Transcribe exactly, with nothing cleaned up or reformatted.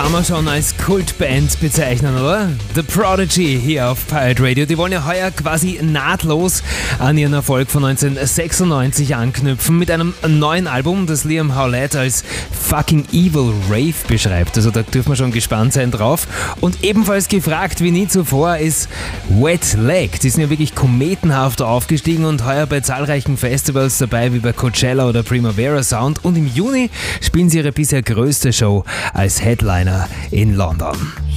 kann man schon als Kultband bezeichnen, oder? The Prodigy hier auf Pirate Radio. Die wollen ja heuer quasi nahtlos an ihren Erfolg von neunzehnhundertsechsundneunzig anknüpfen mit einem neuen Album, das Liam Howlett als fucking evil Rave beschreibt. Also da dürfen wir schon gespannt sein drauf. Und ebenfalls gefragt wie nie zuvor ist Wet Leg. Die sind ja wirklich kometenhaft aufgestiegen und heuer bei zahlreichen Festivals dabei wie bei Coachella oder Primavera Sound. Und im Juni spielen sie ihre bisher größte Show als Headliner in London.